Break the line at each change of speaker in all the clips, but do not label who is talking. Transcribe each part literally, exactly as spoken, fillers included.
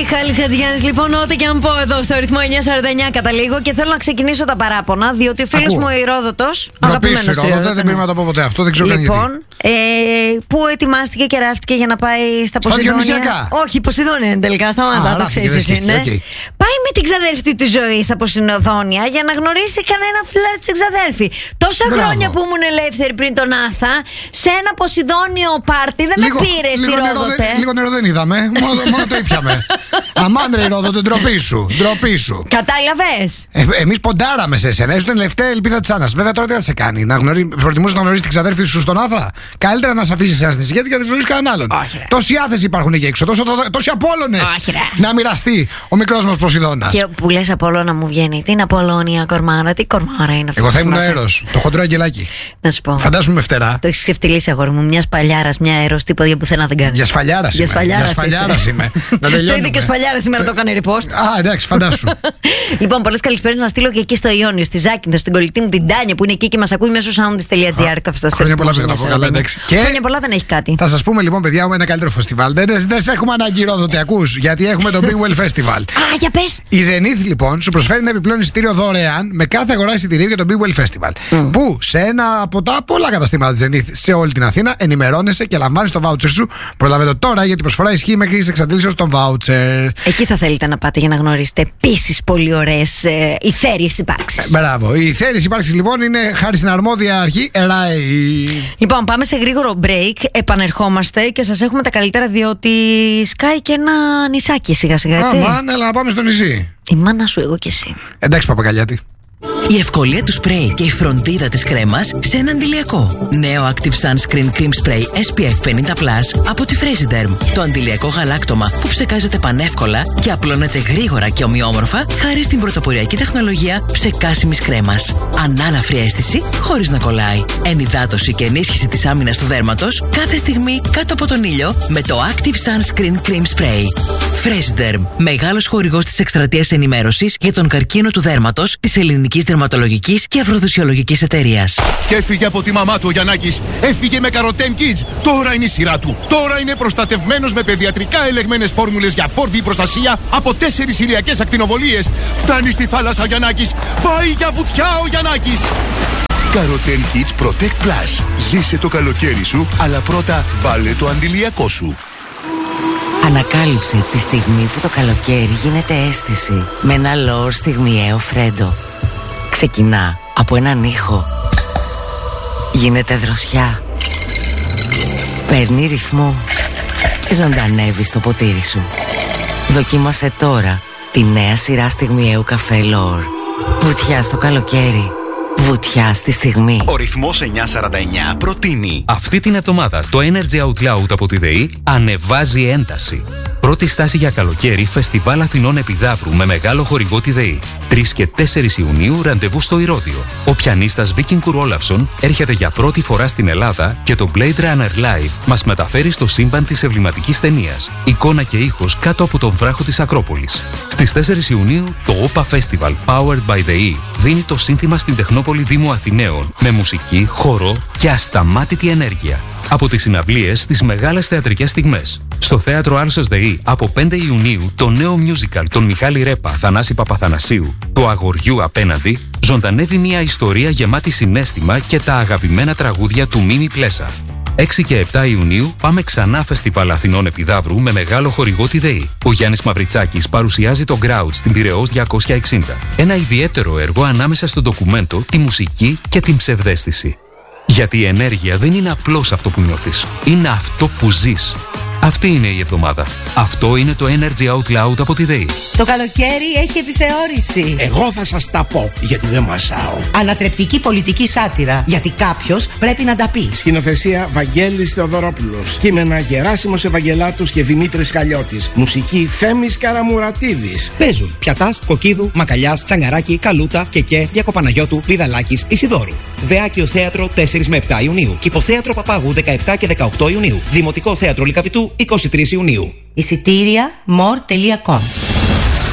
Μιχάλης Χατζηγιάννης, λοιπόν, ό,τι και αν πω εδώ στο ρυθμό εννιά σαράντα εννιά καταλήγω και θέλω να ξεκινήσω τα παράπονα, διότι ο φίλος μου ο Ηρόδοτος, αγαπημένος Ηρόδοτος,
δεν πρέπει να το πω ποτέ αυτό, δεν ξέρω καν γιατί.
Λοιπόν, ε, που ετοιμάστηκε και ραφτηκε για να πάει στα Ποσειδόνια. Όχι, Ποσειδόνια είναι τελικά, σταμάτα, το ξέρεις εσύ, ναι. Πάει με την ξαδέρφη τη ζωή στα Ποσειδόνια για να γνωρίσει κανένα φλερτ στην ξαδέρφη. Τόσα Μπράβο. χρόνια που ήμουν ελεύθερη πριν τον Άθα, σε ένα Ποσειδόνιο πάρτι δεν λίγο, με πήρε Ηρόδοτε.
Λίγο νερό δεν είδαμε, μόνο, μόνο το ήπιαμε. Αμάν ρε Ηρόδοτε, ντροπή σου, ντροπή σου.
Κατάλαβες.
Ε, Εμείς ποντάραμε σε εσένα, ήσουν τελευταία ελπίδα της Άννας. Βέβαια τώρα τι θα σε κάνει, να γνωρί... προτιμούσε να γνωρίσει την ξαδέρφη σου στον Άθα. Καλύτερα να σε αφήσει εσένα στην ησυχία και να τη γνωρίσει κανέναν άλλον. Τόσοι άθες υπάρχουν εκεί έξω, τόσο, τόσοι Απόλλωνες. Να μοιραστεί ο μικρός μας Ποσειδώνας.
Και που λες Απόλλωνα μου βγαίνει, τι είναι Απόλλωνια κορμάρα, τι κορμάρα είναι αυτό.
Εγώ θα ήμουν ο Έρος, το χοντρό αγγελάκι.
Να σου πω.
Φαντάσου με φτερά.
Το έχεις ξεφτυλίσει αγόρι μου, μια σπαλιάρα, μια Έρος, τίποτα για πουθενά δεν κάνει.
Για σφαλιάρα είμαι.
Το είδε και σπαλιάρα σήμερα, το έκανε repost.
Α, εντάξει, φαντάσου.
Λοιπόν, πολλές καλησπέρες να στείλω και εκεί στο Ιόνιο, στη Ζάκυνθο, στην κολλητή μου την Τάνια που είναι εκεί και μας ακούει μέσω soundis.gr.
Χρόνια πολλά, να πω καλά, εντάξει.
Χρόνια πολλά δεν έχει κάτι.
Θα σας πούμε λοιπόν, παιδιά μου, ένα καλύτερο φεστιβάλ. Δεν, δεν σε έχουμε ανάγκη Ηρόδοτε, ακούς, γιατί έχουμε το Big Well Festival.
Α, για πες.
Η Zenith λοιπόν σου προσφέρει ένα επιπλέον εισιτήριο δωρεάν με κάθε αγορά εισιτηρίου για το Big Well Festival. Mm. Που σε ένα από τα πολλά καταστήματα της Zenith σε όλη την Αθήνα ενημερώνεσαι και λαμβάνεις το voucher σου. Προλάβε το τώρα γιατί η προσφορά ισχύει μέχρι τις εξαντλήσεις των voucher.
Εκεί θα θέλετε να πάτε για να γνωρίσετε επίσης πολύ ωραίες ε, ηθέριες υπάρξεις.
Ε, μπράβο. Οι ηθέριες υπάρξεις λοιπόν είναι χάρη στην αρμόδια αρχή ΕΡΑΕ.
Λοιπόν, πάμε σε γρήγορο break. Επανερχόμαστε και σας έχουμε τα καλύτερα διότι σκάει και ένα νησάκι σιγά σιγά, έτσι.
Αμάν, έλα να πάμε στο νησί.
Η μάνα σου, εγώ και εσύ.
Εντάξει, Παπακαλιάτη.
Η ευκολία του σπρέι και η φροντίδα της κρέμας σε ένα αντιλιακό. Νέο Active Sunscreen Cream Spray ες πι εφ πενήντα πλας από τη Fraserderm. Το αντιλιακό γαλάκτωμα που ψεκάζεται πανεύκολα και απλώνεται γρήγορα και ομοιόμορφα χάρη στην πρωτοποριακή τεχνολογία ψεκάσιμης κρέμας. Ανάλαφρη αίσθηση χωρίς να κολλάει. Ενυδάτωση και ενίσχυση της άμυνας του δέρματος κάθε στιγμή κάτω από τον ήλιο με το Active Sunscreen Cream Spray. Fraserderm, μεγάλος χορηγός της εκστρατείας ενημέρωσης για τον καρκίνο του δέρματος της ελληνικής δερματολογικής και αφροδοσιολογικής εταιρείας.
Και έφυγε από τη μαμά του ο Γιαννάκης. Έφυγε με Καροτέν Kids. Τώρα είναι η σειρά του. Τώρα είναι προστατευμένος με παιδιατρικά ελεγμένες φόρμουλες για φόρτη προστασία από τέσσερις ηλιακές ακτινοβολίες. Φτάνει στη θάλασσα ο Γιαννάκης. Πάει για βουτιά ο Γιαννάκης. Καροτέν Kids Protect Plus. Ζήσε το καλοκαίρι σου, αλλά πρώτα βάλε το αντιλιακό σου.
Ανακάλυψε τη στιγμή που το καλοκαίρι γίνεται αίσθηση με ένα λόρ στιγμιαίο φρέντο. Ξεκινά από έναν ήχο. Γίνεται δροσιά. Παίρνει ρυθμό. Ζωντανεύει στο ποτήρι σου. Δοκίμασε τώρα τη νέα σειρά στιγμιαίου καφέ Λόρ. Βουτιά στο καλοκαίρι. Βουτιά στη στιγμή.
Ο ρυθμός εννιά σαράντα εννιά προτείνει. Αυτή την εβδομάδα το Energy Out Loud από τη ΔΕΗ ανεβάζει ένταση. Πρώτη στάση για καλοκαίρι, Φεστιβάλ Αθηνών Επιδαύρου με μεγάλο χορηγό τη ΔΕΗ. τρεις και τέσσερις Ιουνίου ραντεβού στο Ηρώδειο. Ο πιανίστας Βίκινγκ Ρόλαυσον έρχεται για πρώτη φορά στην Ελλάδα και το Blade Runner Live μας μεταφέρει στο σύμπαν της εμβληματικής ταινίας. Εικόνα και ήχος κάτω από τον βράχο της Ακρόπολης. Στις τέσσερις Ιουνίου το όπα Festival Powered by ΔΕΗ δίνει το σύνθημα στην Τεχνόπολη Δήμου Αθηναίων με μουσική, χορό και ασταμάτητη ενέργεια. Από τις συναυλίες στις μεγάλες θεατρικές στιγμές. Στο Θέατρο Άλσος ΔΕΗ από πέντε Ιουνίου το νέο musical των Μιχάλη Ρέπα, Θανάση Παπαθανασίου, το Αγοριού Απέναντι, ζωντανεύει μια ιστορία γεμάτη συναίσθημα και τα αγαπημένα τραγούδια του Μίμη Πλέσα. έξι και επτά Ιουνίου πάμε ξανά Φεστιβάλ Αθηνών Επιδαύρου με μεγάλο χορηγό τη ΔΕΗ. Ο Γιάννης Μαυριτσάκης παρουσιάζει το Grouch στην Πειραιώς διακόσια εξήντα. Ένα ιδιαίτερο έργο ανάμεσα στο ντοκουμέντο, τη μουσική και την ψευδαίσθηση. Γιατί η ενέργεια δεν είναι απλώς αυτό που νιώθεις. Είναι αυτό που ζεις. Αυτή είναι η εβδομάδα. Αυτό είναι το Energy Out Loud από τη ΔΕΗ.
Το καλοκαίρι έχει επιθεώρηση.
Εγώ θα σας τα πω, γιατί δεν μασάω.
Ανατρεπτική πολιτική σάτυρα, γιατί κάποιος πρέπει να τα πει.
Σκηνοθεσία Βαγγέλης Θεοδωρόπουλος. Κείμενα Γεράσιμος Ευαγγελάτος και Δημήτρης Χαλιώτης. Μουσική Θέμης Καραμουρατίδης.
Παίζουν Πιατάς, Κοκκίδου, Μακαλιάς, Τσαγκαράκη, Καλούτα, Κεκέ, Διακοπαναγιώτου, Πηδαλάκης, Ισιδώρου. Βεάκιο Θέατρο τέσσερα με επτά Ιουνίου. Κηποθέατρο Παπάγου δεκαεπτά και δεκαοκτώ Ιουνίου. Δημοτικό Θέατρο Λυκαβητού είκοσι τρεις Ιουνίου.
Εισιτήρια more τελεία com.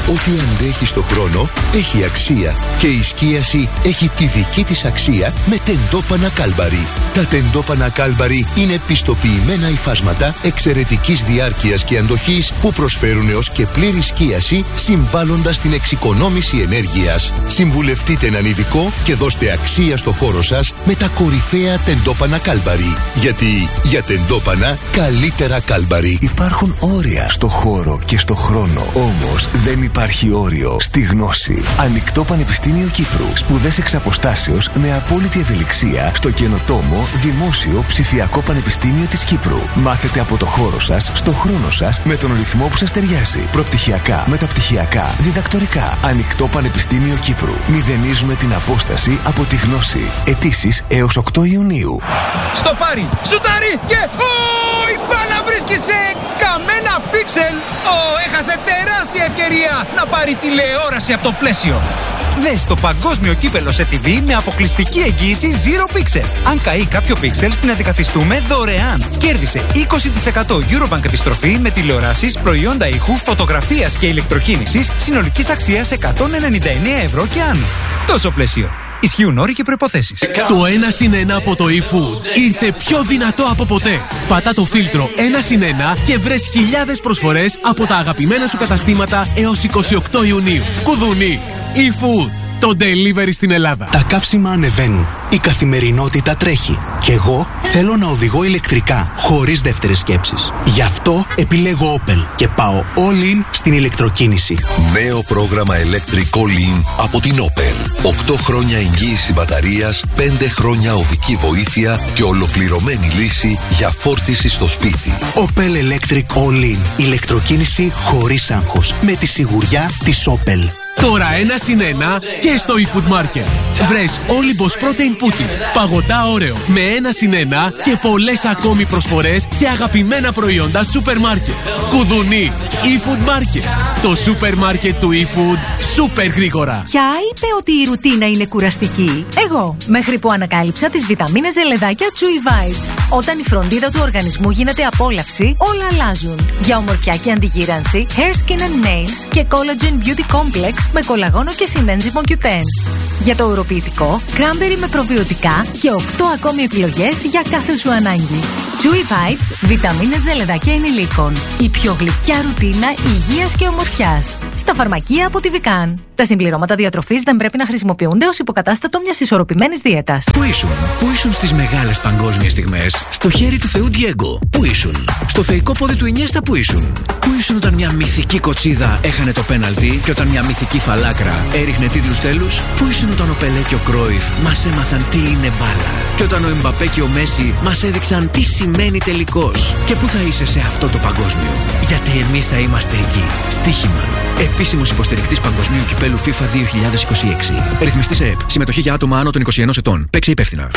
Ό,τι αντέχει στο χρόνο έχει αξία και η σκίαση έχει τη δική της αξία με τεντόπανα Κάλμπαρι. Τα τεντόπανα Κάλμπαρι είναι πιστοποιημένα υφάσματα εξαιρετικής διάρκειας και αντοχής που προσφέρουν έως και πλήρη σκίαση, συμβάλλοντας στην εξοικονόμηση ενέργειας. Συμβουλευτείτε έναν ειδικό και δώστε αξία στο χώρο σας με τα κορυφαία τεντόπανα Κάλμπαρι. Γιατί για τεντόπανα καλύτερα Κάλμπαρι.
Υπάρχουν όρια στο χώρο και στο χρόνο. Όμως δεν υπάρχει όριο στη γνώση. Ανοιχτό Πανεπιστήμιο Κύπρου. Σπουδές εξ αποστάσεως με απόλυτη ευελιξία στο καινοτόμο Δημόσιο Ψηφιακό Πανεπιστήμιο της Κύπρου. Μάθετε από το χώρο σας, στο χρόνο σας, με τον ρυθμό που σας ταιριάζει. Προπτυχιακά, μεταπτυχιακά, διδακτορικά. Ανοιχτό Πανεπιστήμιο Κύπρου. Μηδενίζουμε την απόσταση από τη γνώση. Αιτήσεις έως οκτώ Ιουνίου.
Στο πάρει, σουτάρει και ο, η μπάλα βρίσκει σε καμένα πίξελ. Ο, έχασε τεράστια ευκαιρία να πάρει τηλεόραση από το πλαίσιο. Δες το παγκόσμιο κύπελο σε τι βι με αποκλειστική εγγύηση Zero Pixel. Αν καεί κάποιο πίξελ, την αντικαθιστούμε δωρεάν. Κέρδισε είκοσι τοις εκατό Eurobank επιστροφή με τηλεοράσεις, προϊόντα ήχου, φωτογραφίας και ηλεκτροκίνησης συνολικής αξίας εκατόν ενενήντα εννέα ευρώ και άνω. Τόσο πλαίσιο. Ισχύουν όροι και προϋποθέσεις.
Το ένα συν ένα από το eFood ήρθε πιο δυνατό από ποτέ. Πατά το φίλτρο ένα συν ένα και βρες χιλιάδες προσφορές από τα αγαπημένα σου καταστήματα έως είκοσι οκτώ Ιουνίου. Κουδούνι. eFood. Το delivery στην Ελλάδα.
Τα καύσιμα ανεβαίνουν. Η καθημερινότητα τρέχει. Και εγώ θέλω να οδηγώ ηλεκτρικά, χωρίς δεύτερες σκέψεις. Γι' αυτό επιλέγω Opel και πάω all in στην ηλεκτροκίνηση.
Νέο πρόγραμμα Electric All In από την Opel. οκτώ χρόνια εγγύηση μπαταρίας, πέντε χρόνια οδική βοήθεια και ολοκληρωμένη λύση για φόρτιση στο σπίτι.
Opel Electric All In. Ηλεκτροκίνηση χωρίς άγχος. Με τη σιγουριά της Opel.
Τώρα ένα συν ένα και στο eFood Market. Βρες Olympus Protein Pudding, παγωτά όρεο με ένα συν ένα και πολλές ακόμη προσφορές σε αγαπημένα προϊόντα σούπερ μάρκετ. Κουδουνί, eFood Market. Το σούπερ μάρκετ του eFood σούπερ γρήγορα.
Ποια είπε ότι η ρουτίνα είναι κουραστική? Εγώ, μέχρι που ανακάλυψα τις βιταμίνες ζελεδάκια Chewy Vites. Όταν η φροντίδα του οργανισμού γίνεται απόλαυση, όλα αλλάζουν. Για ομορφιά και αντιγύρανση, Hair, Skin and Nails και Collagen Beauty Complex με κολαγόνο και συνένζυμο κιου τεν. Για το ουροποιητικό, κράνμπερι με προβιωτικά και οκτώ ακόμη επιλογές για κάθε σου ανάγκη. Chewy Vites, βιταμίνες ζελεδάκια ενηλίκων. Η πιο γλυκιά ρουτίνα υγείας και ομορφιάς. Στα φαρμακεία από τη Vican. Τα συμπληρώματα διατροφής δεν πρέπει να χρησιμοποιούνται ως υποκατάστατο μιας ισορροπημένης δίαιτας.
Πού ήσουν? Πού ήσουν στις μεγάλες παγκόσμιες στιγμές? Στο χέρι του Θεού Διέγκο. Πού ήσουν? Στο θεϊκό πόδι του Ινιέστα. Πού ήσουν? Πού ήσουν όταν μια μυθική κοτσίδα έχανε το πέναλτι και όταν μια μυθική φαλάκρα έριχνε τίτλους τέλους? Πού ήσουν όταν ο Πελέ και ο Κρόιφ μας έμαθαν τι είναι μπάλα? Και όταν ο Εμπαπέ και ο Μέση μας έδειξαν τι σημαίνει τελικός? Και πού θα είσαι σε αυτό το παγκόσμιο? Γιατί εμείς θα είμαστε εκεί. Στοίχημα. Επίσημος υποστηρικτής Παγκοσμίου Κυπέλου FIFA δύο χιλιάδες είκοσι έξι. Ρυθμιστής ΕΕΠ. Συμμετοχή για άτομα άνω των είκοσι ενός ετών. Παίξε υπεύθυνα.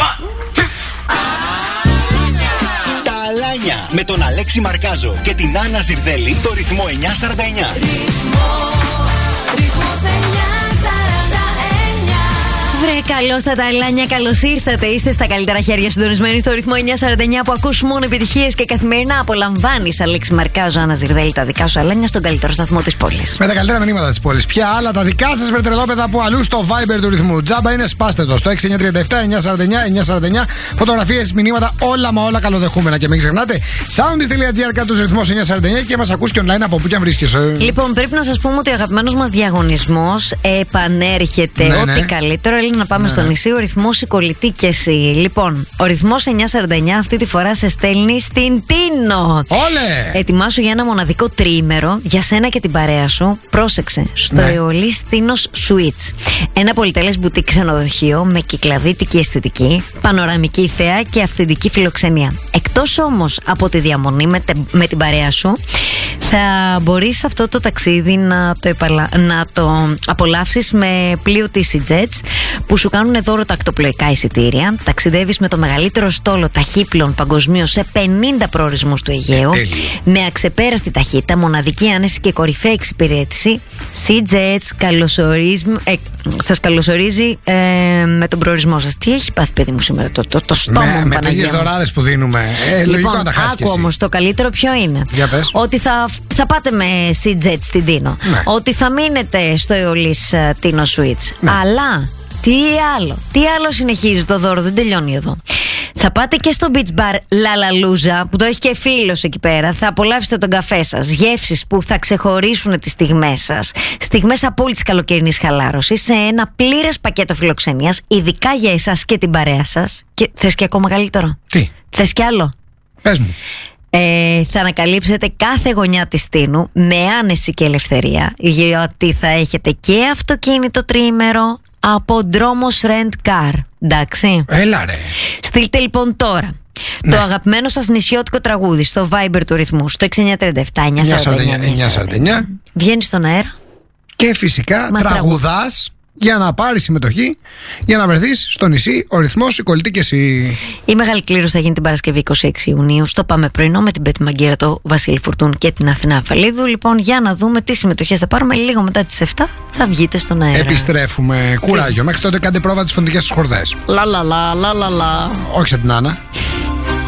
Τα Αλάνια με τον Αλέξη Μαρκάζο και την Άννα Ζιρδέλη στο ρυθμό εννιακόσια σαράντα εννιά.
Βρε, καλώς τα ταλάνια, καλώς ήρθατε. Είστε στα καλύτερα χέρια, συντονισμένοι στο ρυθμό εννιακόσια σαράντα εννιά που ακούς μόνο επιτυχίες και καθημερινά απολαμβάνεις. Αλέξη Μαρκάζο, Άννα Ζιρδέλη, τα δικά σου αλάνια στον καλύτερο σταθμό της πόλης.
Με τα καλύτερα μηνύματα της πόλης. Ποια άλλα τα δικά σας βρετρελόπεδα που αλλού στο Viber του ρυθμού. Τζάμπα είναι, σπάστε το στο έξι εννιά τρία επτά εννιακόσια σαράντα εννιά εννιακόσια σαράντα εννιά. Φωτογραφίες, μηνύματα, όλα μα όλα καλοδεχούμενα. Και μην ξεχνάτε, soundis.gr κάτω του ρυθμός εννιακόσια σαράντα εννιά και μας ακούς και online από που και αν βρίσκεσαι.
Λοιπόν, πρέπει να σας πούμε ότι ο αγαπημένος μας διαγωνισμός επανέρχεται.
Ναι,
Ό,τι
ναι.
καλύτερο έλεγε να πάμε ναι, στο νησί. Ο ρυθμός, η κολλητή και εσύ. Λοιπόν, ο ρυθμός εννιακόσια σαράντα εννιά αυτή τη φορά σε στέλνει στην Τίνο.
Όλε!
Ετοιμάσου για ένα μοναδικό τριήμερο για σένα και την παρέα σου. Πρόσεξε. Στο ναι. Αιωλής Τίνος Suites. Ένα πολυτελές μπουτίκ ξενοδοχείο με κυκλαδίτικη αισθητική, πανοραμική θέα και αυθεντική φιλοξενία. Εκτός όμως από τη διαμονή με, τε, με την παρέα σου, θα μπορείς αυτό το ταξίδι να το, επαλα... να το απολαύσεις με πλοίο τι σι Jets που σου κάνουν δώρο τακτοπλοϊκά εισιτήρια. Ταξιδεύεις με το μεγαλύτερο στόλο ταχύπλων παγκοσμίως σε πενήντα προορισμούς του Αιγαίου. Ε, με αξεπέραστη ταχύτητα, μοναδική άνεση και κορυφαία εξυπηρέτηση. SeaJets καλωσορίζει, ε, σας καλωσορίζει ε, με τον προορισμό σας. Τι έχει πάθει, παιδί μου, σήμερα το, το, το στόμα
με,
μου,
με τέτοιες δωράρες που δίνουμε. Ε,
λοιπόν,
λογικό να τα χάσεις.
Άκου όμως, το καλύτερο ποιο είναι?
Για πες.
Ότι θα, θα πάτε με SeaJets στην Τίνο. Ναι. Ότι θα μείνετε στο Αεολής Τίνο Suites. Ναι. Αλλά τι άλλο, τι άλλο συνεχίζει το δώρο, δεν τελειώνει εδώ. Θα πάτε και στο beach bar Λαλαλούζα, που το έχει και φίλος εκεί πέρα. Θα απολαύσετε τον καφέ σας, γεύσεις που θα ξεχωρίσουν τις στιγμές σας, στιγμές απόλυτης καλοκαιρινής χαλάρωσης, σε ένα πλήρες πακέτο φιλοξενίας, ειδικά για εσάς και την παρέα σας. Και θες και ακόμα καλύτερο?
Τι?
Θες κι άλλο?
Πες μου.
Ε, θα ανακαλύψετε κάθε γωνιά της Τίνου με άνεση και ελευθερία, γιατί θα έχετε και αυτοκίνητο τριήμερο από Dromos Rent Car. Εντάξει.
Έλα ρε.
Στείλτε λοιπόν τώρα ναι. το αγαπημένο σας νησιώτικο τραγούδι στο Viber του ρυθμού, στο έξι εννιά τρία επτά εννιά σαράντα εννιά. Βγαίνει στον αέρα.
Και φυσικά τραγουδάς για να πάρεις συμμετοχή, για να βρεθείς στο νησί, ο ρυθμός, η κολλητή και εσύ.
Η μεγάλη κλήρωση θα γίνει την Παρασκευή είκοσι έξι Ιουνίου στο Πάμε Πρωινό με την Πέτη Μαγκύρα, το Βασίλη Φουρτούν και την Αθηνά Αφαλίδου. Λοιπόν, για να δούμε τι συμμετοχές θα πάρουμε. Λίγο μετά τις εφτά θα βγείτε στον αέρα.
Επιστρέφουμε. Κουράγιο. Μέχρι τότε κάντε πρόβα τις φωνητικές σας χορδές.
Λα λα λα λα λα.
Όχι σαν την Άννα.